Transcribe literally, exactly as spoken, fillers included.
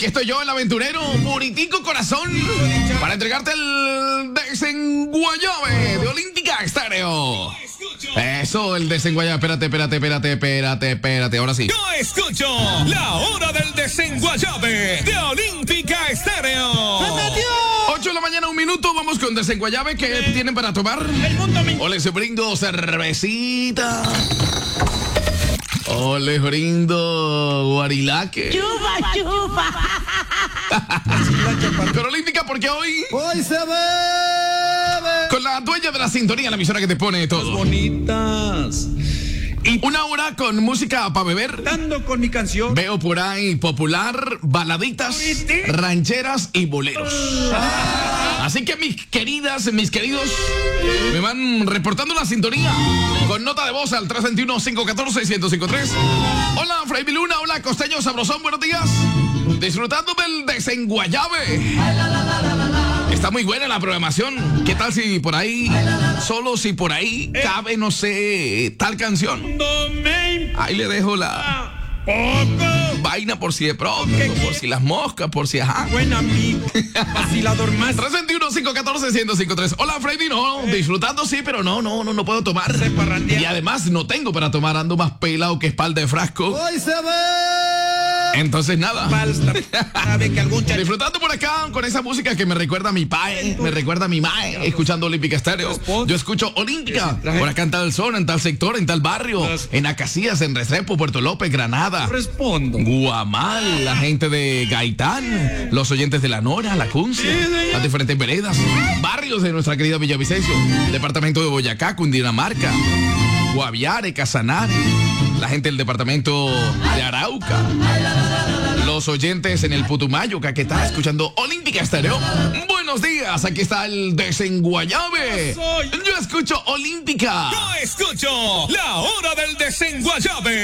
Aquí estoy yo, el aventurero, Buritico Corazón, para entregarte el desenguayabe de Olímpica Estéreo. Eso, el desenguayabe. Espérate, espérate, espérate, espérate, espérate. Ahora sí. Yo escucho la hora del desenguayabe de Olímpica Estéreo. ocho de la mañana, un minuto. Vamos con desenguayabe. ¿Qué eh, tienen para tomar? O les brindo cervecita. O les brindo guarilaque. Chupa, chupa. Con Olímpica, porque hoy... Hoy se bebe. Con la dueña de la sintonía, la emisora que te pone todo. Bonitas. Y una hora con música para beber. Dando con mi canción. Veo por ahí popular, baladitas, rancheras y boleros. Así que mis queridas, mis queridos, me van reportando la sintonía con nota de voz al tres dos uno, cinco uno cuatro, seis cero cinco tres. Hola, Fray Luna, hola, Costeño Sabrosón, buenos días. Disfrutando del desenguayabe. Está muy buena la programación. ¿Qué tal si por ahí, solo si por ahí cabe, no sé, tal canción? Ahí le dejo la vaina por si de pronto, por si las moscas, por si ajá. Buen amigo, vacilador más. tres dos uno, cinco uno cuatro, seis cero cinco tres. Hola, Freddy, no, disfrutando sí, pero no, no, no, no puedo tomar. Y además no tengo para tomar, ando más pelado que espalda de frasco. Hoy se ve. Entonces nada. Sabe que algún chacho... Disfrutando por acá con esa música que me recuerda a mi pae, me recuerda a mi mae, escuchando Olímpica Estéreo. Yo escucho Olímpica por acá en tal zona, en tal sector, en tal barrio, en Acacías, en Restrepo, Puerto López, Granada, Respondo. Guamal, la gente de Gaitán, los oyentes de La Nora, La Cuncia, las diferentes veredas, barrios de nuestra querida Villavicencio, departamento de Boyacá, Cundinamarca, Guaviare, Casanare, la gente del departamento de Arauca, los oyentes en el Putumayo, Caquetá, escuchando Olímpica Estéreo. Buenos días, aquí está el desenguayabe. Yo escucho Olímpica. Yo escucho la hora del desenguayabe.